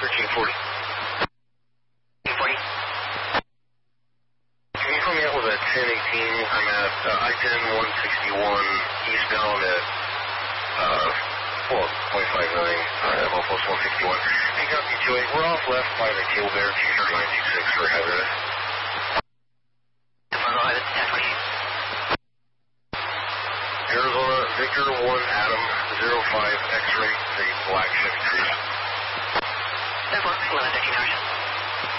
1340. 1340. Can you call me out with a 1018? I'm at I-10-161 eastbound at 0.59, almost 161. Hey, copy 28. We're off left by the Kill Bear, T-shirt 926 for Hazardous. Arizona, Victor 1, Adam, 05, X-ray, the black Chevy Cruze. 11, 13 hours.